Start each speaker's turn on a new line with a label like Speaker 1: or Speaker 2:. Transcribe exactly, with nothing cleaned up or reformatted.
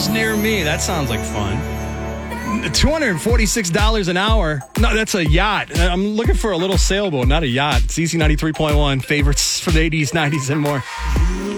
Speaker 1: lives near me. That sounds like fun. two hundred forty-six dollars an hour. No, that's a yacht. I'm looking for a little sailboat, not a yacht. Z Z ninety-three point one, favorites from the eighties, nineties, and more.